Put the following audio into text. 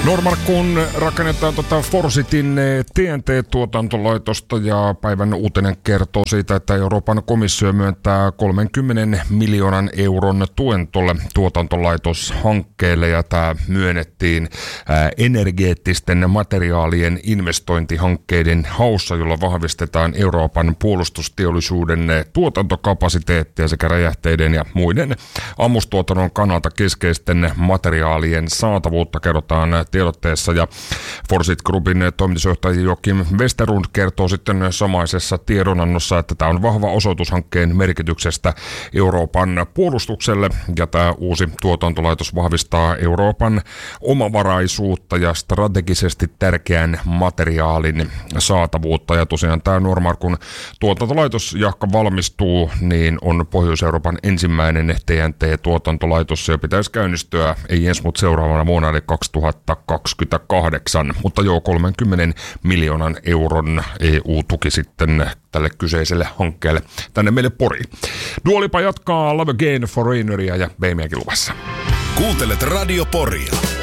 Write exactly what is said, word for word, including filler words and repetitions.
Normarkkuun rakennetaan tota Forsitin T N T-tuotantolaitosta ja päivän uutinen kertoo siitä, että Euroopan komissio myöntää kolmenkymmenen miljoonan euron tuen tuolle tuotantolaitoshankkeelle ja tämä myönnettiin ää, energeettisten materiaalien investointihankkeiden haussa, jolla vahvistetaan Euroopan puolustusteollisuuden tuotantokapasiteettia sekä räjähteiden ja muiden ammustuotannon kannalta keskeisten materiaalien saatavuutta, kerrotaan tiedotteessa, ja Forsit Groupin toimitusjohtaja Joakim Westerlund kertoo sitten samaisessa tiedonannossa, että tämä on vahva osoitus hankkeen merkityksestä Euroopan puolustukselle, ja tämä uusi tuotantolaitos vahvistaa Euroopan omavaraisuutta ja strategisesti tärkeän materiaalin saatavuutta, ja tosiaan tämä Normarkun tuotantolaitos, jahka valmistuu, niin on Pohjois-Euroopan ensimmäinen T N T-tuotantolaitos, ja pitäisi käynnistyä ei ensi, mutta seuraavana vuonna, eli kaksituhattakaksikymmentäkahdeksan, mutta joo, kolmenkymmenen miljoonan euron E U-tuki sitten tälle kyseiselle hankkeelle tänne meille Poriin. Dua Lipa jatkaa Love Again, Foreigneria ja Veimiäkin luvassa. Kuuntelet Radio Poria.